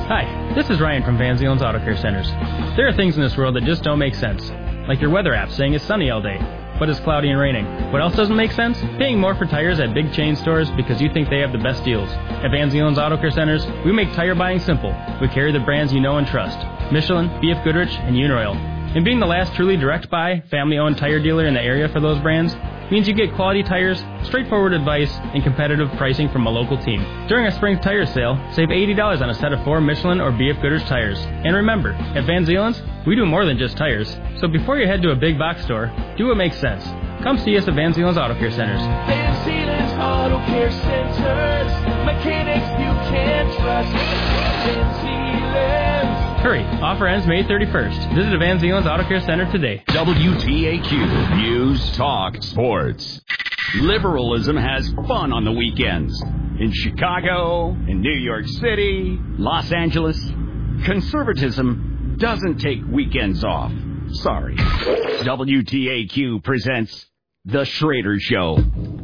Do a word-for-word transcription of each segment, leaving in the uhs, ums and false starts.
Hi, this is Ryan from Van Zeeland's Auto Care Centers. There are things in this world that just don't make sense. Like your weather app saying it's sunny all day, but it's cloudy and raining. What else doesn't make sense? Paying more for tires at big chain stores because you think they have the best deals. At Van Zeeland's Auto Care Centers, we make tire buying simple. We carry the brands you know and trust. Michelin, B F Goodrich, and Uniroyal. And being the last truly direct buy, family-owned tire dealer in the area for those brands means you get quality tires, straightforward advice, and competitive pricing from a local team. During our spring tire sale, save eighty dollars on a set of four Michelin or B F Goodrich tires. And remember, at Van Zeeland's, we do more than just tires. So before you head to a big box store, do what makes sense. Come see us at Van Zeeland's Auto Care Centers. Van Zeeland's Auto Care Centers. Mechanics you can trust. Van Zeeland's. Hurry, offer ends May thirty-first. Visit a Van Zeeland's Auto Care Center today. W T A Q News Talk Sports. Liberalism has fun on the weekends. In Chicago, in New York City, Los Angeles. Conservatism doesn't take weekends off. Sorry. W T A Q presents The Schrader Show.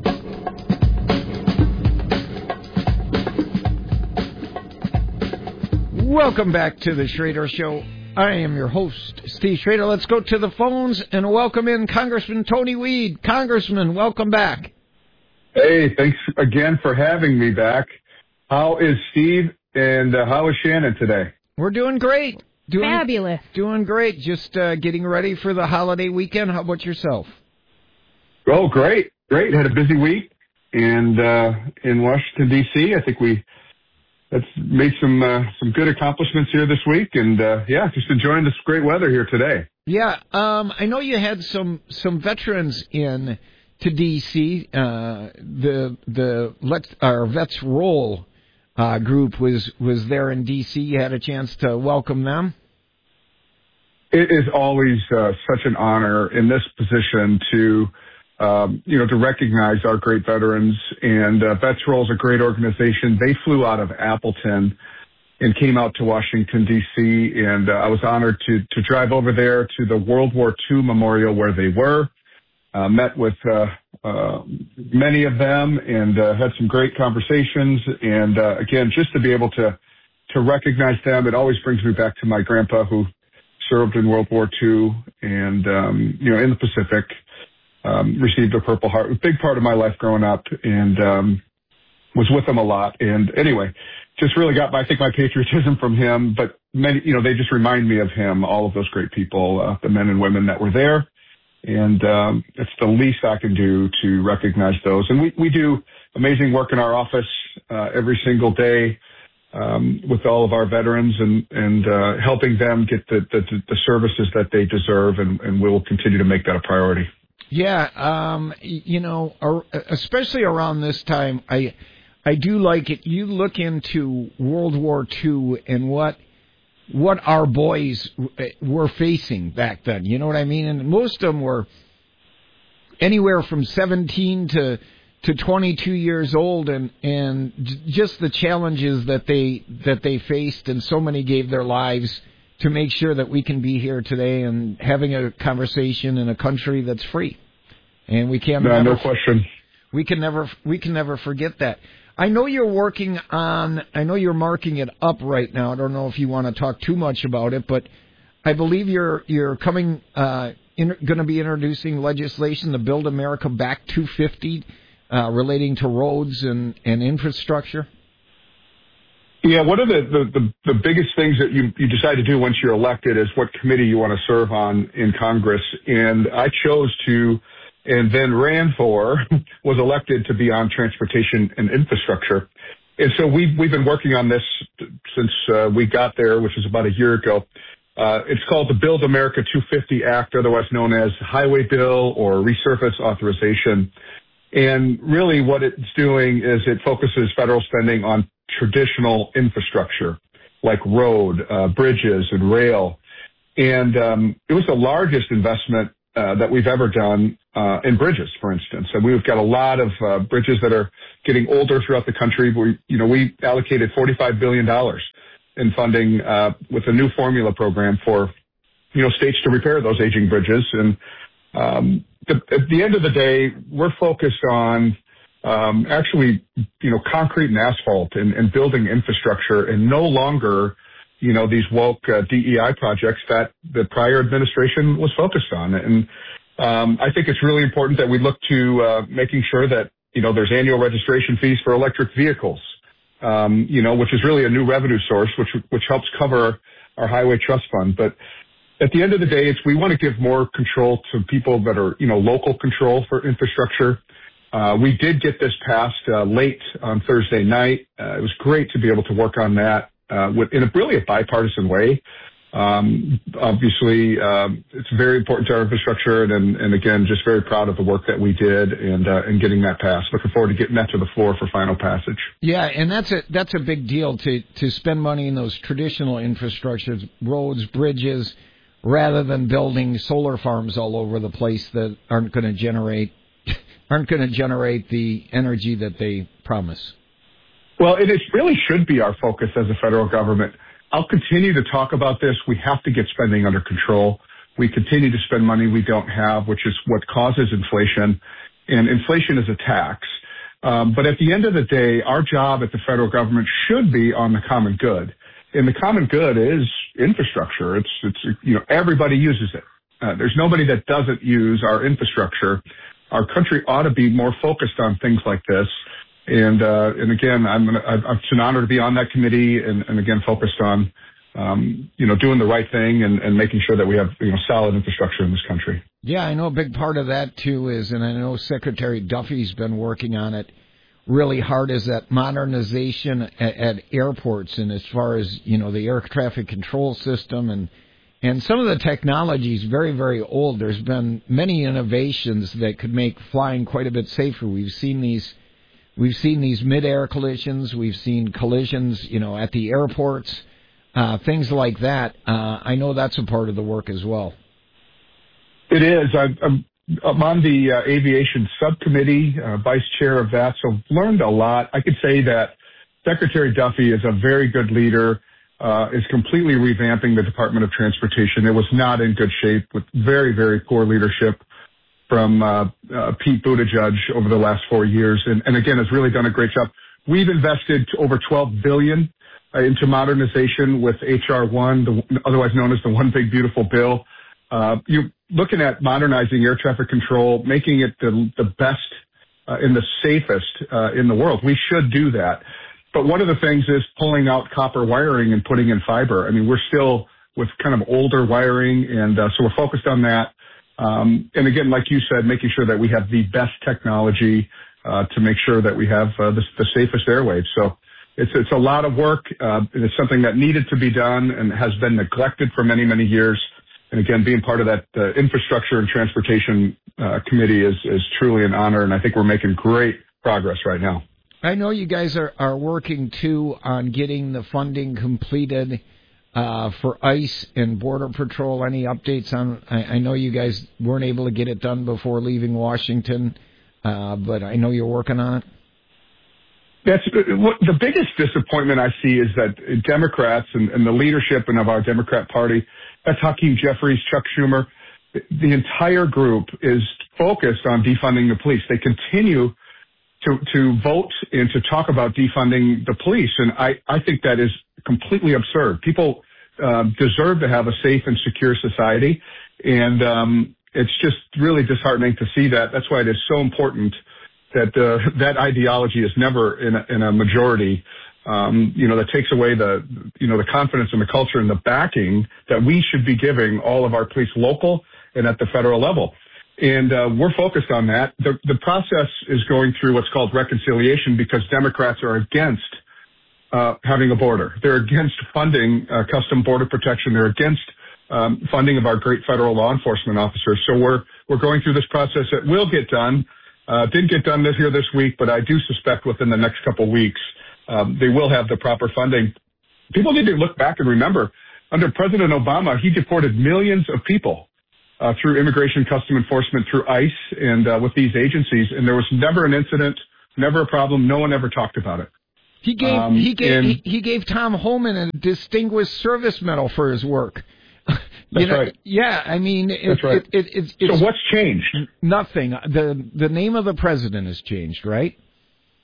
Welcome back to The Schrader Show. I am your host, Steve Schrader. Let's go to the phones and welcome in Congressman Tony Weed. Congressman, welcome back. Hey, thanks again for having me back. How is Steve and uh, how is Shannon today? We're doing great. Doing, Fabulous. Doing great. Just uh, getting ready for the holiday weekend. How about yourself? Oh, great. Great. Had a busy week. And uh, in Washington, D C, I think we that's made some uh, some good accomplishments here this week. And, uh, yeah, just enjoying this great weather here today. Yeah. Um, I know you had some, some veterans in to D C. Uh, the the Let's, our Vets Roll Uh, group was, was there in D C. You had a chance to welcome them? It is always uh, such an honor in this position to, um, you know, to recognize our great veterans. And uh, Vets Roll is a great organization. They flew out of Appleton and came out to Washington, D C, and uh, I was honored to, to drive over there to the World War Two Memorial where they were. Uh, met with uh, uh, many of them and uh, had some great conversations. And uh, again, just to be able to to recognize them, it always brings me back to my grandpa who served in World War Two and um, you know in the Pacific. Um, received a Purple Heart, a big part of my life growing up, and um, was with him a lot. And anyway, just really got my, I think my patriotism from him. But many, you know, they just remind me of him. All of those great people, uh, the men and women that were there. And um, it's the least I can do to recognize those. And we, we do amazing work in our office uh, every single day um, with all of our veterans and, and uh, helping them get the, the, the services that they deserve. And, and we'll continue to make that a priority. Yeah, um, you know, especially around this time, I I do like it. You look into World War Two and what what our boys were facing back then. You know what I mean? And most of them were anywhere from seventeen to to twenty-two years old, and and just the challenges that they that they faced, and so many gave their lives to make sure that we can be here today and having a conversation in a country that's free. And we can't no, never, no question. We can never we can never forget that. I know you're working on, I know you're marking it up right now. I don't know if you want to talk too much about it, but I believe you're you're coming, uh, in, going to be introducing legislation, the Build America Back two fifty, uh, relating to roads and, and infrastructure. Yeah, one of the, the, the, the biggest things that you, you decide to do once you're elected is what committee you want to serve on in Congress. And I chose to, and then ran for, was elected to be on transportation and infrastructure. And so we've, we've been working on this since uh, we got there, which was about a year ago. Uh, it's called the Build America two fifty Act, otherwise known as Highway Bill or Resurface Authorization. And really what it's doing is it focuses federal spending on traditional infrastructure like road, uh, bridges, and rail. And um, it was the largest investment uh, that we've ever done uh, in bridges, for instance. And we've got a lot of uh, bridges that are getting older throughout the country. We, you know, we allocated forty-five billion dollars in funding uh, with a new formula program for, you know, states to repair those aging bridges. And um, the, at the end of the day, we're focused on Um, actually, you know, concrete and asphalt and, and building infrastructure, and no longer you know, these woke uh, D E I projects that the prior administration was focused on. And um, I think it's really important that we look to uh, making sure that, you know, there's annual registration fees for electric vehicles, um, you know, which is really a new revenue source, which which helps cover our highway trust fund. But at the end of the day, it's we want to give more control to people that are, you know, local control for infrastructure. Uh, we did get this passed uh, late on Thursday night. Uh, it was great to be able to work on that uh, with, in a really a bipartisan way. Um, obviously, um, it's very important to our infrastructure, and, and, and again, just very proud of the work that we did and uh, and getting that passed. Looking forward to getting that to the floor for final passage. Yeah, and that's a that's a big deal to to spend money in those traditional infrastructures, roads, bridges, rather than building solar farms all over the place that aren't going to generate aren't going to generate the energy that they promise. Well, and it really should be our focus as a federal government. I'll continue to talk about this. We have to get spending under control. We continue to spend money we don't have, which is what causes inflation. And inflation is a tax. Um, but at the end of the day, our job at the federal government should be on the common good. And the common good is infrastructure. It's, it's you know, everybody uses it. Uh, there's nobody that doesn't use our infrastructure. Our country ought to be more focused on things like this. And, uh, and again, I'm gonna, I, it's an honor to be on that committee and, and again, focused on, um, you know, doing the right thing and, and making sure that we have, you know, solid infrastructure in this country. Yeah, I know a big part of that too is, and I know Secretary Duffy's been working on it really hard, is that modernization at, at airports, and as far as, you know, the air traffic control system and, and some of the technology is very, very old. There's been many innovations that could make flying quite a bit safer. We've seen these We've seen these mid-air collisions. We've seen collisions, you know, at the airports, uh, things like that. Uh, I know that's a part of the work as well. It is. I'm, I'm, I'm on the uh, aviation subcommittee, uh, vice chair of that, so learned a lot. I could say that Secretary Duffy is a very good leader, uh, is completely revamping the Department of Transportation. It was not in good shape with very, very poor leadership from uh, uh, Pete Buttigieg over the last four years. And, and again, has really done a great job. We've invested over twelve billion dollars uh, into modernization with H R one, the, otherwise known as the One Big Beautiful Bill. Uh, you're looking at modernizing air traffic control, making it the, the best uh, and the safest uh, in the world. We should do that. But one of the things is pulling out copper wiring and putting in fiber. I mean, we're still with kind of older wiring, and uh, so we're focused on that. Um, and again, like you said, making sure that we have the best technology uh, to make sure that we have uh, the, the safest airwaves. So it's it's a lot of work. Uh, it's something that needed to be done and has been neglected for many, many years. And again, being part of that uh, infrastructure and transportation uh, committee is, is truly an honor. And I think we're making great progress right now. I know you guys are, are working, too, on getting the funding completed Uh, for ICE and Border Patrol. Any updates on, I, I know you guys weren't able to get it done before leaving Washington, uh, but I know you're working on it. That's what the biggest disappointment I see is that Democrats and, and the leadership and of our Democrat Party, that's Hakeem Jeffries, Chuck Schumer, the entire group is focused on defunding the police. They continue to, to vote and to talk about defunding the police. And I, I think that is completely absurd. People uh, deserve to have a safe and secure society. And um, it's just really disheartening to see that. That's why it is so important that uh, that ideology is never in a, in a majority. Um, you know, that takes away the, you know, the confidence and the culture and the backing that we should be giving all of our police local and at the federal level. And uh, we're focused on that. The, the process is going through what's called reconciliation because Democrats are against uh, having a border. They're against funding uh, custom border protection. They're against um, funding of our great federal law enforcement officers. So we're we're going through this process. It will get done. Uh, didn't get done this year, this week, but I do suspect within the next couple weeks um, they will have the proper funding. People need to look back and remember, under President Obama, he deported millions of people Uh, through immigration custom enforcement, through ICE, and uh, with these agencies, and there was never an incident, never a problem. No one ever talked about it. He gave um, he gave and, he, he gave Tom Homan a Distinguished Service Medal for his work. That's you know, right. Yeah, I mean, it, that's right. It, it, it, it's, so what's changed? Nothing. the The name of the president has changed, right?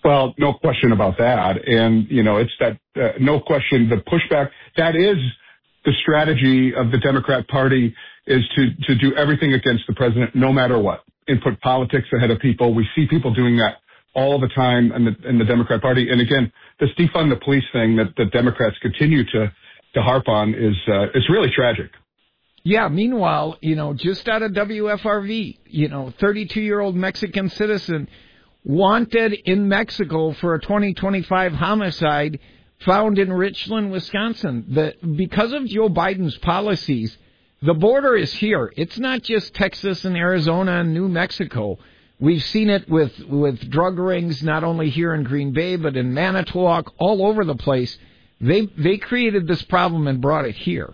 Well, no question about that. And, you know, it's that, uh, no question, the pushback, that is the strategy of the Democrat Party, is to, to do everything against the president no matter what, and put politics ahead of people. We see people doing that all the time in the, in the Democrat Party. And again, this defund the police thing that the Democrats continue to, to harp on is, uh, is really tragic. Yeah, meanwhile, you know, just out of W F R V, you know, thirty-two-year-old Mexican citizen wanted in Mexico for a twenty twenty-five homicide found in Richland, Wisconsin. The, because of Joe Biden's policies, the border is here. It's not just Texas and Arizona and New Mexico. We've seen it with, with drug rings, not only here in Green Bay, but in Manitowoc, all over the place. They they created this problem and brought it here.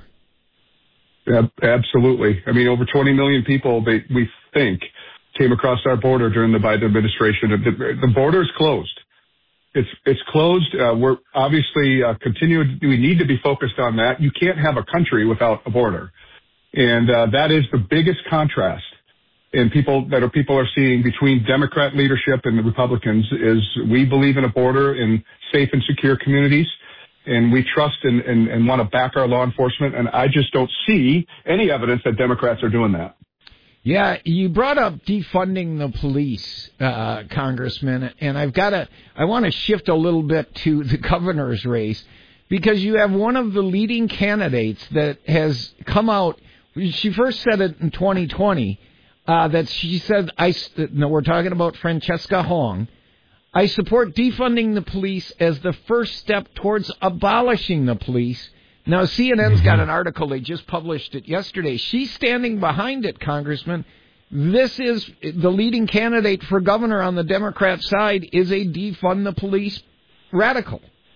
Yeah, absolutely. I mean, over twenty million people, they, we think, came across our border during the Biden administration. The, the border is closed. It's it's closed. Uh, we're obviously uh, continuing. We need to be focused on that. You can't have a country without a border, and uh, that is the biggest contrast. And people that are people are seeing between Democrat leadership and the Republicans is we believe in a border in safe and secure communities. And we trust and, and, and want to back our law enforcement. And I just don't see any evidence that Democrats are doing that. Yeah, you brought up defunding the police, uh, Congressman, and I've got to, I want to shift a little bit to the governor's race, because you have one of the leading candidates that has come out. She first said it in twenty twenty, uh, that she said, I, no, we're talking about Francesca Hong. I support defunding the police as the first step towards abolishing the police. Now, C N N's got an article. They just published it yesterday. She's standing behind it, Congressman. This is the leading candidate for governor on the Democrat side is a defund the police radical.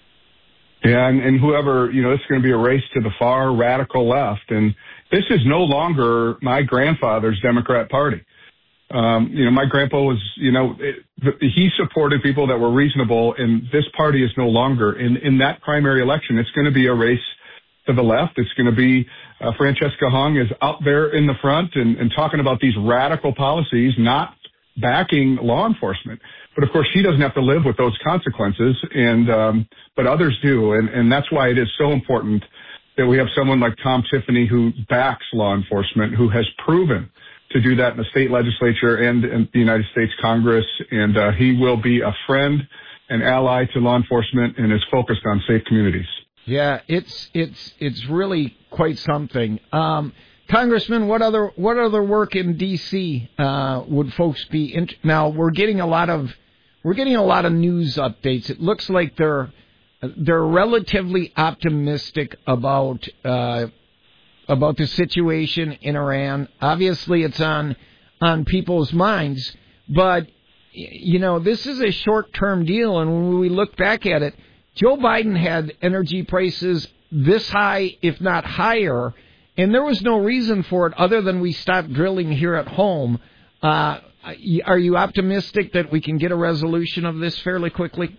Yeah, and, and whoever, you know, it's going to be a race to the far radical left. And this is no longer my grandfather's Democrat Party. Um, you know, my grandpa was, you know, it, he supported people that were reasonable, and this party is no longer. In, in that primary election, it's going to be a race to the left. It's going to be uh, Francesca Hong is out there in the front and, and talking about these radical policies, not backing law enforcement. But, of course, she doesn't have to live with those consequences, and um, but others do. And, and that's why it is so important that we have someone like Tom Tiffany who backs law enforcement, who has proven to do that in the state legislature and in the United States Congress. And uh, he will be a friend and ally to law enforcement and is focused on safe communities. Yeah, it's it's it's really quite something. Um, Congressman, what other what other work in D C uh, would folks be in? Now we're getting a lot of we're getting a lot of news updates. It looks like they're they're relatively optimistic about uh, about the situation in Iran. Obviously, it's on on people's minds, but you know this is a short-term deal. And when we look back at it, Joe Biden had energy prices this high, if not higher, and there was no reason for it other than we stopped drilling here at home. Uh, are you optimistic that we can get a resolution of this fairly quickly?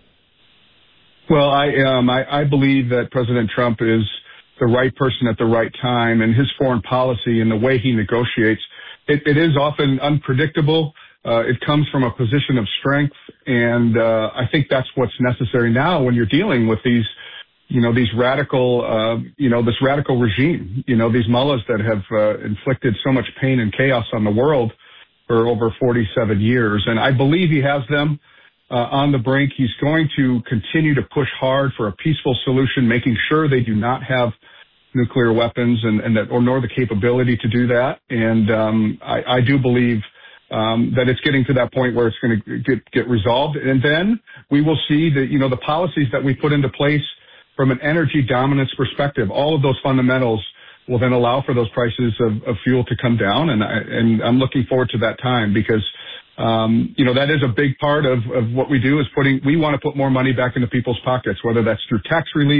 Well, I am. I, I believe that President Trump is the right person at the right time, and his foreign policy and the way he negotiates, it, it is often unpredictable. Uh, it comes from a position of strength, and uh, I think that's what's necessary now when you're dealing with these, you know, these radical, uh, you know, this radical regime, you know, these mullahs that have uh, inflicted so much pain and chaos on the world for over forty-seven years. And I believe he has them uh, on the brink. He's going to continue to push hard for a peaceful solution, making sure they do not have nuclear weapons and, and that, or nor the capability to do that. And um, I, I do believe um, that it's getting to that point where it's going to get, get resolved. And then we will see that, you know, the policies that we put into place from an energy dominance perspective, all of those fundamentals will then allow for those prices of, of fuel to come down. And, I, and I'm looking forward to that time because, um, you know, that is a big part of, of what we do is putting, we want to put more money back into people's pockets, whether that's through tax relief,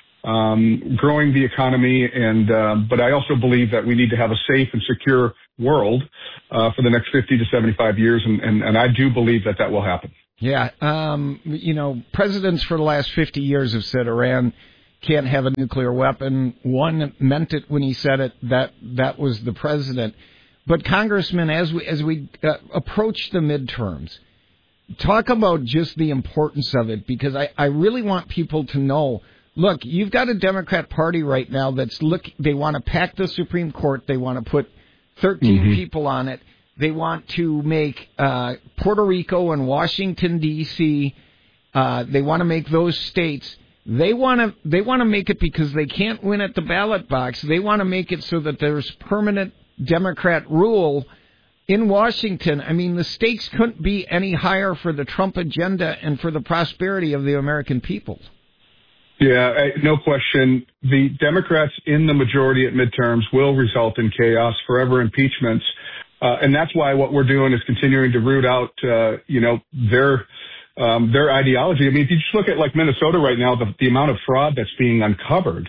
um, growing the economy. And, um, but I also believe that we need to have a safe and secure world, uh, for the next fifty to seventy-five years. And, and, and I do believe that that will happen. Yeah. Um, you know, presidents for the last fifty years have said Iran can't have a nuclear weapon. One meant it when he said it. That that was the president. But, Congressman, as we, as we uh, approach the midterms, talk about just the importance of it, because I, I really want people to know, look, you've got a Democrat Party right now that's look. They want to pack the Supreme Court. They want to put thirteen mm-hmm. people on it. They want to make uh, Puerto Rico and Washington, D C, uh, they want to make those states. They want to they want to make it because they can't win at the ballot box. They want to make it so that there's permanent Democrat rule in Washington. I mean, the stakes couldn't be any higher for the Trump agenda and for the prosperity of the American people. Yeah, no question. The Democrats in the majority at midterms will result in chaos, forever impeachments. Uh, and that's why what we're doing is continuing to root out, uh, you know, their um, their ideology. I mean, if you just look at like Minnesota right now, the, the amount of fraud that's being uncovered.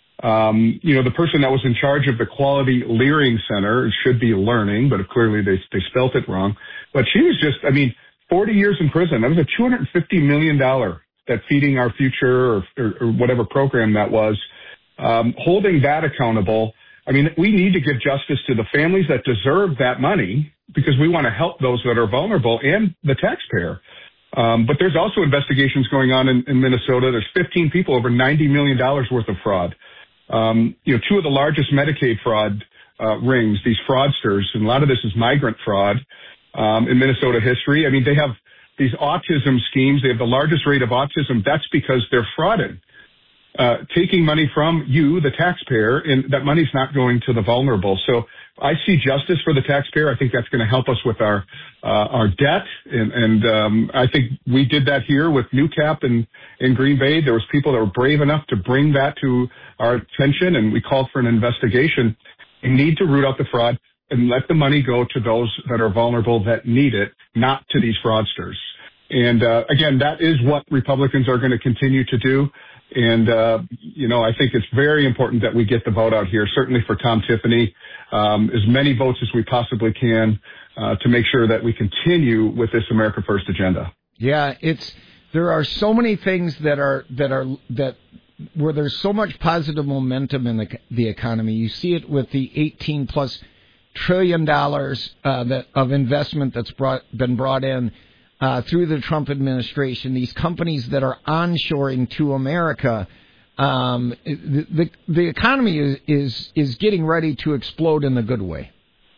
Um, you know, the person that was in charge of the Quality Learning Center should be learning, but clearly they they spelt it wrong. But she was just, I mean, forty years in prison. That was a two hundred fifty million dollars that Feeding Our Future or, or, or whatever program that was, um, holding that accountable. I mean, we need to give justice to the families that deserve that money because we want to help those that are vulnerable and the taxpayer. Um, but there's also investigations going on in, in Minnesota. There's fifteen people, over ninety million dollars worth of fraud. Um, you know, two of the largest Medicaid fraud uh, rings, these fraudsters, and a lot of this is migrant fraud um, in Minnesota history. I mean, they have these autism schemes. They have the largest rate of autism. That's because they're frauding, uh, taking money from you, the taxpayer, and that money's not going to the vulnerable. So I see justice for the taxpayer. I think that's going to help us with our uh, our debt, and, and um, I think we did that here with Newcap in, in Green Bay. There was people that were brave enough to bring that to our attention, and we called for an investigation. We need to root out the fraud and let the money go to those that are vulnerable that need it, not to these fraudsters. And uh, again, that is what Republicans are going to continue to do. And, uh, you know, I think it's very important that we get the vote out here, certainly for Tom Tiffany, um, as many votes as we possibly can uh, to make sure that we continue with this America First agenda. Yeah, it's there are so many things that are that are that where there's so much positive momentum in the the economy. You see it with the eighteen plus trillion dollars uh, that of investment that's brought been brought in. Uh, through the Trump administration, these companies that are onshoring to America, um, the, the the economy is, is is getting ready to explode in a good way.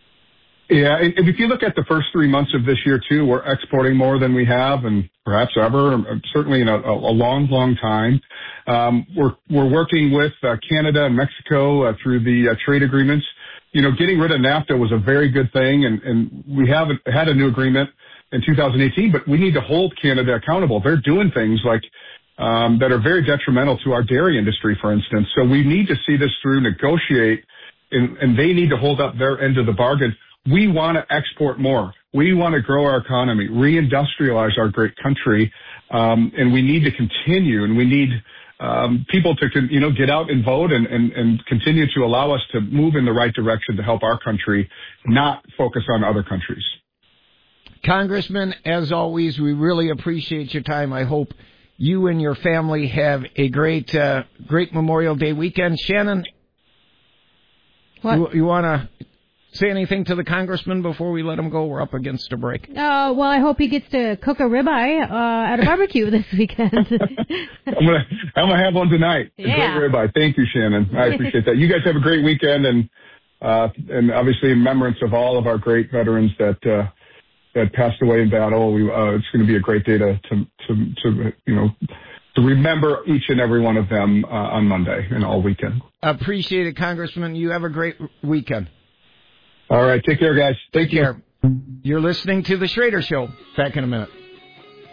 Yeah, and if you look at the first three months of this year too, we're exporting more than we have, and perhaps ever, certainly in a, a long, long time. Um, we're we're working with uh, Canada and Mexico uh, through the uh, trade agreements. You know, getting rid of NAFTA was a very good thing, and, and we have had a new agreement in two thousand eighteen, but we need to hold Canada accountable. They're doing things like um, that are very detrimental to our dairy industry, for instance. So we need to see this through, negotiate, and, and they need to hold up their end of the bargain. We want to export more. We want to grow our economy, reindustrialize our great country, um, and we need to continue, and we need um, people to, you know, get out and vote and, and, and continue to allow us to move in the right direction to help our country, not focus on other countries. Congressman, as always, we really appreciate your time. I hope you and your family have a great, uh, great Memorial Day weekend. Shannon, what? you, you want to say anything to the congressman before we let him go? We're up against a break. Uh, well, I hope he gets to cook a ribeye uh, at a barbecue this weekend. I'm gonna, I'm gonna have one tonight. Yeah. A great ribeye. Thank you, Shannon. I appreciate that. You guys have a great weekend, and uh, and obviously in remembrance of all of our great veterans that. Uh, that passed away in battle. We, uh, it's going to be a great day to, to, to, to, you know, to remember each and every one of them uh, on Monday and all weekend. Appreciate it, Congressman. You have a great weekend. All right. Take care, guys. Thank Take care. You're listening to The Schrader Show. Back in a minute.